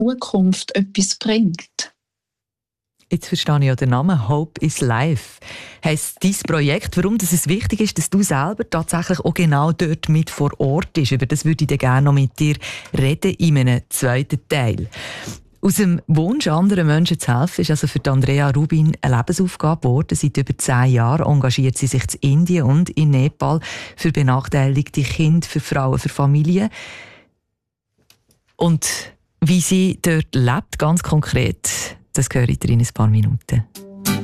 Zukunft etwas bringt. Jetzt verstehe ich ja den Namen «Hope is Life». Heisst dein Projekt, warum es wichtig ist, dass du selber tatsächlich auch genau dort mit vor Ort bist? Über das würde ich dann gerne noch mit dir reden in einem zweiten Teil. Aus dem Wunsch, anderen Menschen zu helfen, ist also für Andrea Rubin eine Lebensaufgabe geworden. Seit über 10 Jahren engagiert sie sich in Indien und in Nepal für benachteiligte Kinder, für Frauen, für Familien. Und wie sie dort lebt, ganz konkret, das höre ich dir in ein paar Minuten.